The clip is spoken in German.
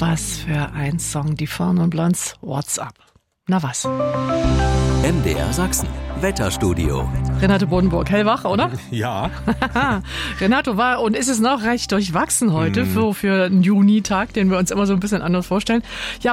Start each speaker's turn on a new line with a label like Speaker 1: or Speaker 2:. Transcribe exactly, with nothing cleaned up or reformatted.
Speaker 1: was für ein Song, die Four Non Blondes, What's Up? Na was?
Speaker 2: M D R Sachsen, Wetterstudio.
Speaker 1: Renate Bodenburg, hellwach, oder?
Speaker 3: Ja.
Speaker 1: Renato, war und ist es noch recht durchwachsen heute mm. für, für einen Junitag, den wir uns immer so ein bisschen anders vorstellen. Ja,